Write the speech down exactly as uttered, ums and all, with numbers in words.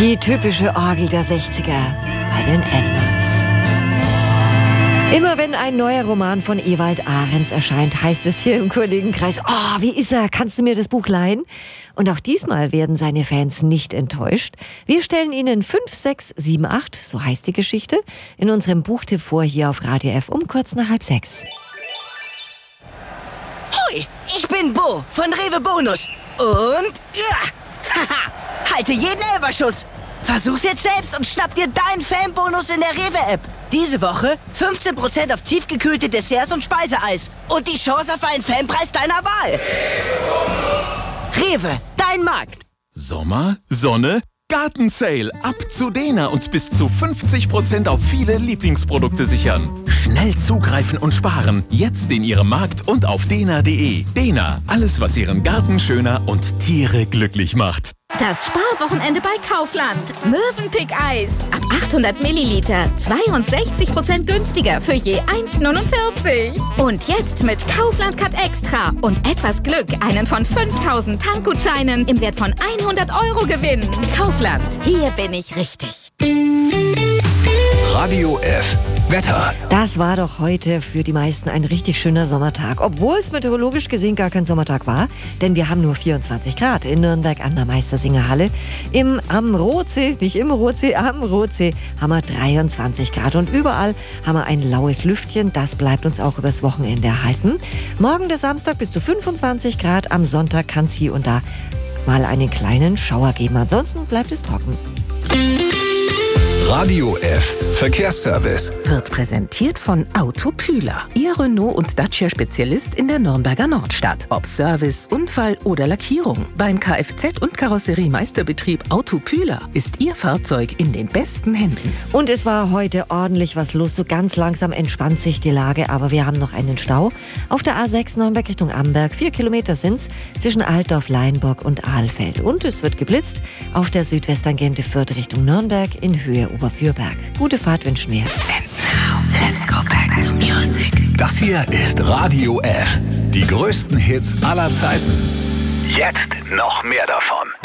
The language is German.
Die typische Orgel der sechziger bei den Edmonds. Immer wenn ein neuer Roman von Ewald Ahrens erscheint, heißt es hier im Kollegenkreis, oh, wie ist er? Kannst du mir das Buch leihen? Und auch diesmal werden seine Fans nicht enttäuscht. Wir stellen Ihnen fünf, sechs, sieben, acht, so heißt die Geschichte, in unserem Buchtipp vor, hier auf Radio F um kurz nach halb sechs. Hoi, ich bin Bo von Rewe Bonus. Und, ja, haha, halte jeden Elberschuss. Versuch's jetzt selbst und schnapp dir deinen Fanbonus in der Rewe-App. Diese Woche fünfzehn Prozent auf tiefgekühlte Desserts und Speiseeis. Und die Chance auf einen Fanpreis deiner Wahl. Rewe, dein Markt. Sommer, Sonne, Gartensale. Ab zu Dena und bis zu fünfzig Prozent auf viele Lieblingsprodukte sichern. Schnell zugreifen und sparen. Jetzt in Ihrem Markt und auf dena punkt de. Dena, alles was Ihren Garten schöner und Tiere glücklich macht. Das Sparwochenende bei Kaufland. Mövenpick-Eis. Ab achthundert Milliliter. zweiundsechzig Prozent günstiger für je eins neunundvierzig. Und jetzt mit Kaufland Cut Extra. Und etwas Glück einen von fünftausend Tankgutscheinen im Wert von hundert Euro gewinnen. Kaufland. Hier bin ich richtig. Radio F. Wetter. Das war doch heute für die meisten ein richtig schöner Sommertag, obwohl es meteorologisch gesehen gar kein Sommertag war, denn wir haben nur vierundzwanzig Grad in Nürnberg an der Meistersingerhalle. Im, am Rotsee, nicht im Rotsee, am Rotsee haben wir dreiundzwanzig Grad und überall haben wir ein laues Lüftchen, das bleibt uns auch übers Wochenende erhalten. Morgen der Samstag bis zu fünfundzwanzig Grad, am Sonntag kann es hier und da mal einen kleinen Schauer geben, ansonsten bleibt es trocken. Radio F. Verkehrsservice. Wird präsentiert von Autopühler. Ihr Renault- und Dacia-Spezialist in der Nürnberger Nordstadt. Ob Service, Unfall oder Lackierung. Beim Kfz- und Karosseriemeisterbetrieb Autopühler ist Ihr Fahrzeug in den besten Händen. Und es war heute ordentlich was los. So ganz langsam entspannt sich die Lage, aber wir haben noch einen Stau. Auf der A sechs Nürnberg Richtung Amberg. Vier Kilometer sind's zwischen Altdorf, Leinburg und Ahlfeld. Und es wird geblitzt auf der Südwesttangente Fürth Richtung Nürnberg in Höhe Oberfürberg. Gute Fahrt wünschen wir. And now, let's go back to music. Das hier ist Radio F. Die größten Hits aller Zeiten. Jetzt noch mehr davon.